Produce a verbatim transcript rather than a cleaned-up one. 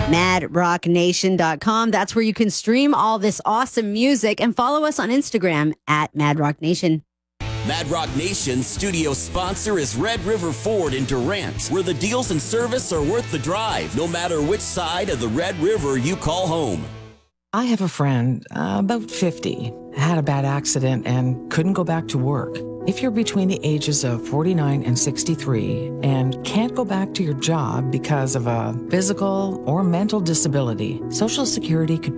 mad rock nation dot com. That's where you can stream all this awesome music and follow us on Instagram at Mad Rock Nation. Mad Rock Nation's studio sponsor is Red River Ford in Durant, where the deals and service are worth the drive, no matter which side of the Red River you call home. I have a friend, uh, about fifty, had a bad accident and couldn't go back to work. If you're between the ages of forty-nine and sixty-three and can't go back to your job because of a physical or mental disability, Social Security could